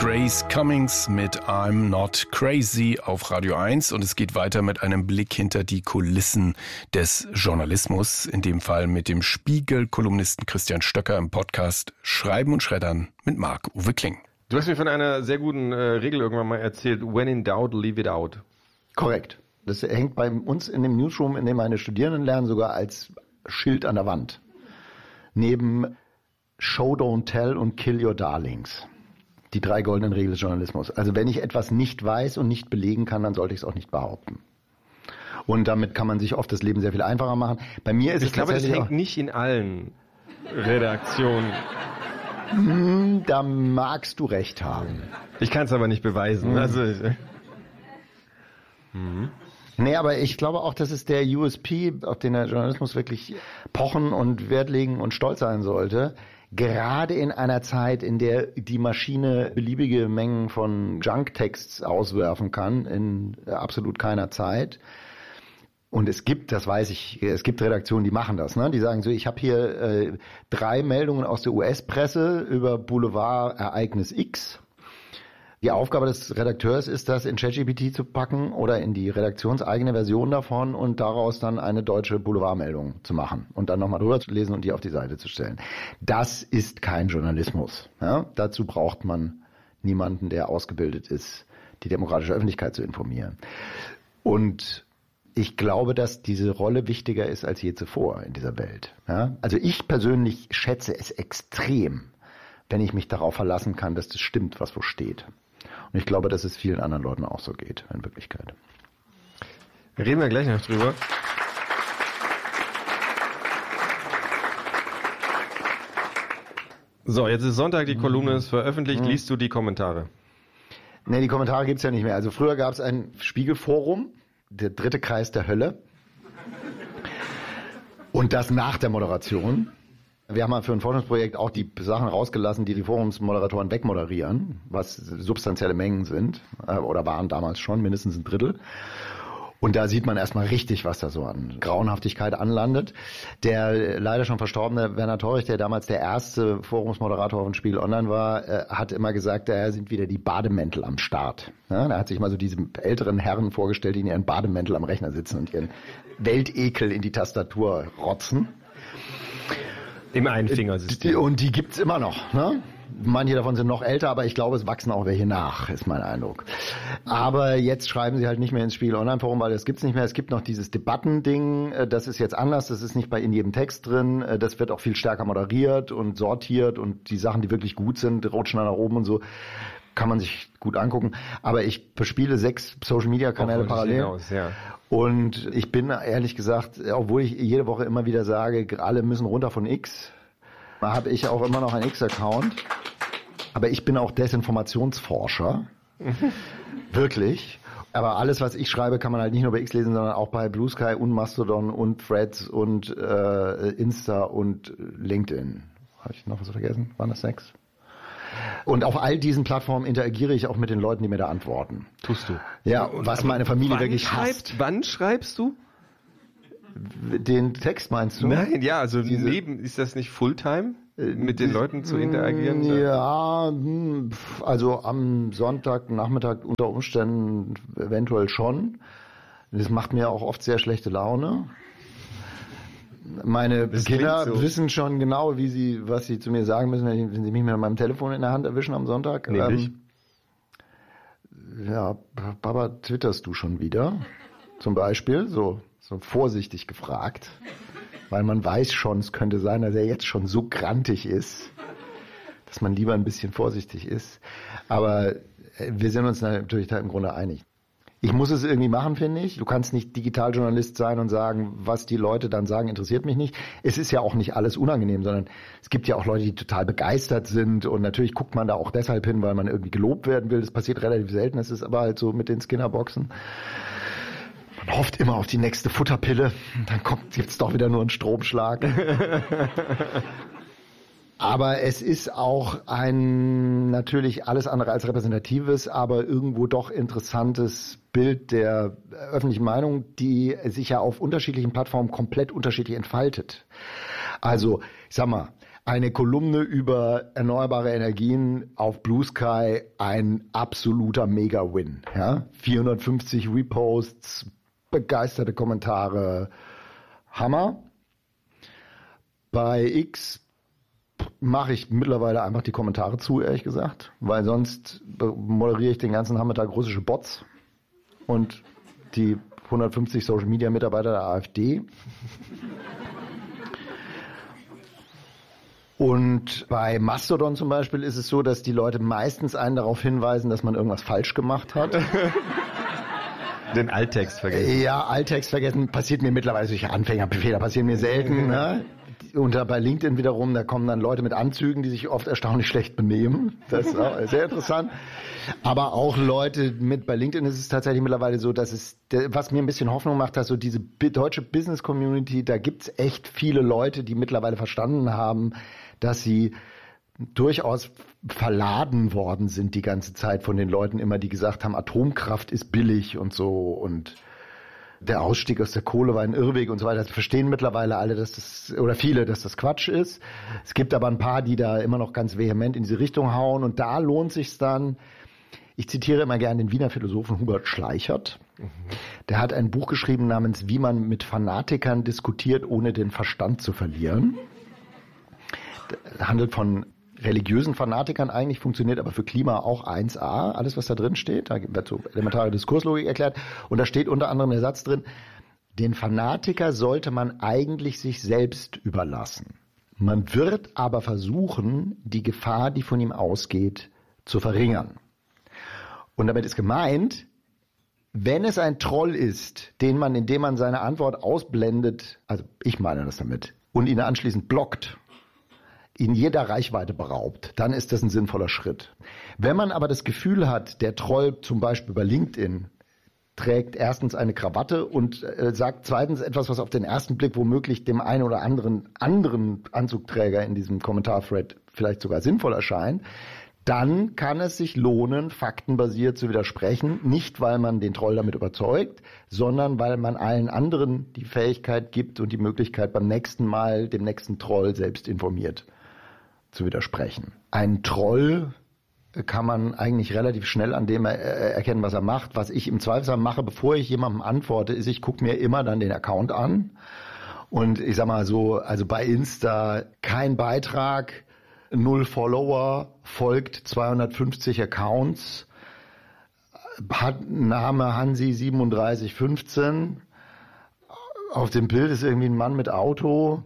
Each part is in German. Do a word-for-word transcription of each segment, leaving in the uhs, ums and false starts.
Grace Cummings mit I'm Not Crazy auf Radio eins und es geht weiter mit einem Blick hinter die Kulissen des Journalismus, in dem Fall mit dem Spiegel-Kolumnisten Christian Stöcker im Podcast Schreiben und Schreddern mit Marc-Uwe Kling. Du hast mir von einer sehr guten äh, Regel irgendwann mal erzählt, when in doubt, leave it out. Korrekt. Das hängt bei uns in dem Newsroom, in dem meine Studierenden lernen, sogar als Schild an der Wand. Neben Show, Don't Tell und Kill Your Darlings. Die drei goldenen Regeln des Journalismus. Also wenn ich etwas nicht weiß und nicht belegen kann, dann sollte ich es auch nicht behaupten. Und damit kann man sich oft das Leben sehr viel einfacher machen. Bei mir ist ich es glaube, das hängt auch nicht in allen Redaktionen. Hm, da magst du recht haben. Ich kann es aber nicht beweisen. Mhm. Also, mhm. Nee, aber ich glaube auch, das ist der U S P, auf den der Journalismus wirklich pochen und Wert legen und stolz sein sollte. Gerade in einer Zeit, in der die Maschine beliebige Mengen von Junk-Texts auswerfen kann, in absolut keiner Zeit. Und es gibt, das weiß ich, es gibt Redaktionen, die machen das. Ne? Die sagen so, ich habe hier äh, drei Meldungen aus der U S-Presse über Boulevard-Ereignis X. Die Aufgabe des Redakteurs ist das, in ChatGPT zu packen oder in die redaktionseigene Version davon und daraus dann eine deutsche Boulevardmeldung zu machen und dann nochmal drüber zu lesen und die auf die Seite zu stellen. Das ist kein Journalismus. Ja? Dazu braucht man niemanden, der ausgebildet ist, die demokratische Öffentlichkeit zu informieren. Und ich glaube, dass diese Rolle wichtiger ist als je zuvor in dieser Welt. Ja? Also ich persönlich schätze es extrem, wenn ich mich darauf verlassen kann, dass das stimmt, was wo steht. Und ich glaube, dass es vielen anderen Leuten auch so geht, in Wirklichkeit. Reden wir gleich noch drüber. So, jetzt ist Sonntag, die Kolumne ist veröffentlicht. Mhm. Liest du die Kommentare? Nee, die Kommentare gibt's ja nicht mehr. Also früher gab's ein Spiegelforum, der dritte Kreis der Hölle. Und das nach der Moderation. Wir haben mal für ein Forschungsprojekt auch die Sachen rausgelassen, die die Forumsmoderatoren wegmoderieren, was substanzielle Mengen sind, oder waren damals schon, mindestens ein Drittel. Und da sieht man erstmal richtig, was da so an Grauenhaftigkeit anlandet. Der leider schon verstorbene Werner Torrich, der damals der erste Forumsmoderator von Spiegel Online war, hat immer gesagt, da sind wieder die Bademäntel am Start. Ja, da hat sich mal so diese älteren Herren vorgestellt, die in ihren Bademäntel am Rechner sitzen und ihren Weltekel in die Tastatur rotzen. Im Einfingersystem. Und die gibt's immer noch, ne? Manche davon sind noch älter, aber ich glaube, es wachsen auch welche nach, ist mein Eindruck. Aber jetzt schreiben sie halt nicht mehr ins Spiegel Online Forum, weil das gibt's nicht mehr. Es gibt noch dieses Debattending, das ist jetzt anders, das ist nicht bei in jedem Text drin, das wird auch viel stärker moderiert und sortiert und die Sachen, die wirklich gut sind, rutschen dann nach oben und so. Kann man sich gut angucken. Aber ich bespiele sechs Social-Media-Kanäle parallel. Hinaus, ja. Und ich bin ehrlich gesagt, obwohl ich jede Woche immer wieder sage, alle müssen runter von X, habe ich auch immer noch einen X-Account. Aber ich bin auch Desinformationsforscher. Wirklich. Aber alles, was ich schreibe, kann man halt nicht nur bei X lesen, sondern auch bei Blue Sky und Mastodon und Threads und äh, Insta und LinkedIn. Habe ich noch was vergessen? Waren das sechs? Und auf all diesen Plattformen interagiere ich auch mit den Leuten, die mir da antworten. Tust du? Ja, und was meine Familie wirklich schreibt, hasst. Wann schreibst du? Den Text meinst du? Nein, ja, also Diese, neben, ist das nicht Fulltime, mit den Leuten zu interagieren? Ja, also am Sonntagnachmittag unter Umständen eventuell schon. Das macht mir auch oft sehr schlechte Laune. Meine das Kinder so. wissen schon genau, wie sie, was sie zu mir sagen müssen, wenn sie mich mit meinem Telefon in der Hand erwischen am Sonntag. Nämlich? Ähm, ja, Papa, twitterst du schon wieder? Zum Beispiel, so, so vorsichtig gefragt. Weil man weiß schon, es könnte sein, dass er jetzt schon so grantig ist, dass man lieber ein bisschen vorsichtig ist. Aber wir sind uns natürlich da im Grunde einig. Ich muss es irgendwie machen, finde ich. Du kannst nicht Digitaljournalist sein und sagen, was die Leute dann sagen, interessiert mich nicht. Es ist ja auch nicht alles unangenehm, sondern es gibt ja auch Leute, die total begeistert sind und natürlich guckt man da auch deshalb hin, weil man irgendwie gelobt werden will. Das passiert relativ selten, das ist aber halt so mit den Skinnerboxen. Man hofft immer auf die nächste Futterpille, dann gibt es doch wieder nur einen Stromschlag. Aber es ist auch ein natürlich alles andere als repräsentatives, aber irgendwo doch interessantes Bild der öffentlichen Meinung, die sich ja auf unterschiedlichen Plattformen komplett unterschiedlich entfaltet. Also, ich sag mal, eine Kolumne über erneuerbare Energien auf Blue Sky, ein absoluter Mega-Win. Ja? vierhundertfünfzig Reposts, begeisterte Kommentare, Hammer. Bei X mache ich mittlerweile einfach die Kommentare zu, ehrlich gesagt, weil sonst moderiere ich den ganzen Nachmittag russische Bots und die hundertfünfzig Social-Media-Mitarbeiter der AfD. Und bei Mastodon zum Beispiel ist es so, dass die Leute meistens einen darauf hinweisen, dass man irgendwas falsch gemacht hat. Den Alttext vergessen. Ja, Alttext vergessen passiert mir mittlerweile, solche Anfängerfehler passieren mir selten. Ne? Und da bei LinkedIn wiederum, da kommen dann Leute mit Anzügen, die sich oft erstaunlich schlecht benehmen. Das ist auch sehr interessant. Aber auch Leute mit, bei LinkedIn ist es tatsächlich mittlerweile so, dass es, was mir ein bisschen Hoffnung macht, dass so diese deutsche Business Community, da gibt's echt viele Leute, die mittlerweile verstanden haben, dass sie durchaus verladen worden sind die ganze Zeit von den Leuten immer, die gesagt haben, Atomkraft ist billig und so und der Ausstieg aus der Kohle war ein Irrweg und so weiter. Das verstehen mittlerweile alle, dass das, oder viele, dass das Quatsch ist. Es gibt aber ein paar, die da immer noch ganz vehement in diese Richtung hauen und da lohnt sich's dann. Ich zitiere immer gerne den Wiener Philosophen Hubert Schleichert. Mhm. Der hat ein Buch geschrieben namens Wie man mit Fanatikern diskutiert, ohne den Verstand zu verlieren. Das handelt von religiösen Fanatikern eigentlich, funktioniert aber für Klima auch eins a, alles was da drin steht, da wird so elementare Diskurslogik erklärt und da steht unter anderem der Satz drin, den Fanatiker sollte man eigentlich sich selbst überlassen. Man wird aber versuchen, die Gefahr, die von ihm ausgeht, zu verringern. Und damit ist gemeint, wenn es ein Troll ist, den man, indem man seine Antwort ausblendet, also ich meine das damit, und ihn anschließend blockt, in jeder Reichweite beraubt, dann ist das ein sinnvoller Schritt. Wenn man aber das Gefühl hat, der Troll zum Beispiel bei LinkedIn trägt erstens eine Krawatte und äh, sagt zweitens etwas, was auf den ersten Blick womöglich dem einen oder anderen anderen Anzugträger in diesem Kommentarthread vielleicht sogar sinnvoll erscheint, dann kann es sich lohnen, faktenbasiert zu widersprechen, nicht weil man den Troll damit überzeugt, sondern weil man allen anderen die Fähigkeit gibt und die Möglichkeit beim nächsten Mal dem nächsten Troll selbst informiert zu widersprechen. Ein Troll kann man eigentlich relativ schnell an dem erkennen, was er macht. Was ich im Zweifelsfall mache, bevor ich jemandem antworte, ist, ich gucke mir immer dann den Account an. Und ich sag mal so, also bei Insta kein Beitrag, null Follower, folgt zweihundertfünfzig Accounts, hat Name Hansi siebenunddreißig fünfzehn. Auf dem Bild ist irgendwie ein Mann mit Auto.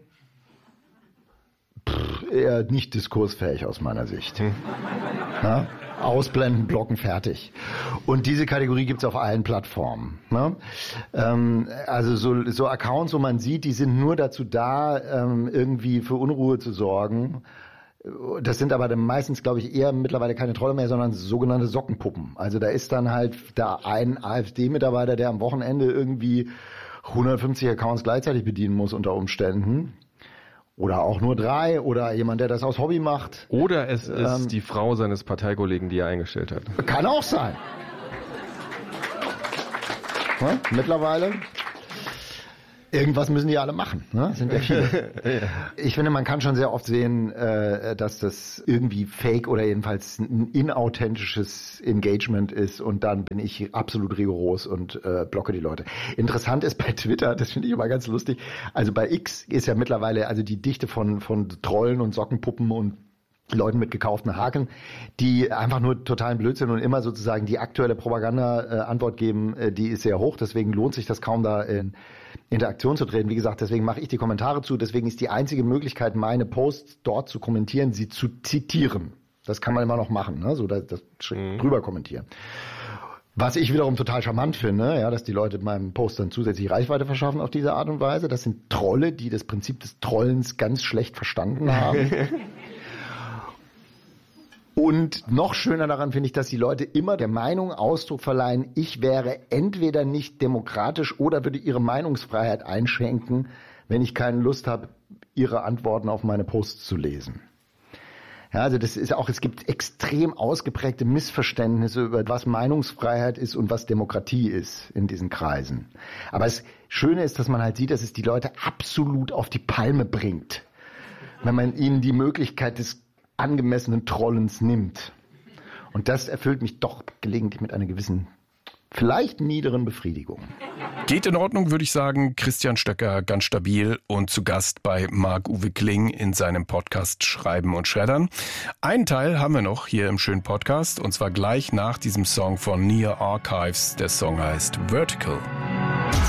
Pff, eher nicht diskursfähig aus meiner Sicht. Hm. Na? Ausblenden, blocken, fertig. Und diese Kategorie gibt's auf allen Plattformen. Ne? Ähm, also so, so Accounts, wo man sieht, die sind nur dazu da, ähm, irgendwie für Unruhe zu sorgen. Das sind aber dann meistens, glaube ich, eher mittlerweile keine Trolle mehr, sondern sogenannte Sockenpuppen. Also da ist dann halt da ein AfD-Mitarbeiter, der am Wochenende irgendwie hundertfünfzig Accounts gleichzeitig bedienen muss unter Umständen. Oder auch nur drei oder jemand, der das aus Hobby macht. Oder es ist ähm, die Frau seines Parteikollegen, die er eingestellt hat. Kann auch sein. Ja, mittlerweile. Irgendwas müssen die alle machen, ne? Sind ja viele. Ja. Ich finde, man kann schon sehr oft sehen, äh, dass das irgendwie fake oder jedenfalls ein inauthentisches Engagement ist und dann bin ich absolut rigoros und äh, blocke die Leute. Interessant ist bei Twitter, das finde ich immer ganz lustig, also bei X ist ja mittlerweile also die Dichte von, von Trollen und Sockenpuppen und Leuten mit gekauften Haken, die einfach nur totalen Blödsinn und immer sozusagen die aktuelle Propaganda-Antwort geben, äh, die ist sehr hoch, deswegen lohnt sich das kaum da in Interaktion zu treten. Wie gesagt, deswegen mache ich die Kommentare zu, deswegen ist die einzige Möglichkeit, meine Posts dort zu kommentieren, sie zu zitieren. Das kann man immer noch machen, ne? So das, das mhm. drüber kommentieren. Was ich wiederum total charmant finde, ja, dass die Leute meinem Post dann zusätzlich Reichweite verschaffen auf diese Art und Weise. Das sind Trolle, die das Prinzip des Trollens ganz schlecht verstanden haben. Und noch schöner daran finde ich, dass die Leute immer der Meinung Ausdruck verleihen, ich wäre entweder nicht demokratisch oder würde ihre Meinungsfreiheit einschränken, wenn ich keine Lust habe, ihre Antworten auf meine Posts zu lesen. Ja, also das ist auch, es gibt extrem ausgeprägte Missverständnisse über was Meinungsfreiheit ist und was Demokratie ist in diesen Kreisen. Aber das Schöne ist, dass man halt sieht, dass es die Leute absolut auf die Palme bringt. wenn man ihnen die Möglichkeit des angemessenen Trollens nimmt. Und das erfüllt mich doch gelegentlich mit einer gewissen, vielleicht niederen Befriedigung. Geht in Ordnung, würde ich sagen. Christian Stöcker, ganz stabil und zu Gast bei Marc-Uwe Kling in seinem Podcast Schreiben und Schreddern. Einen Teil haben wir noch hier im schönen Podcast und zwar gleich nach diesem Song von Near Archives. Der Song heißt Vertical.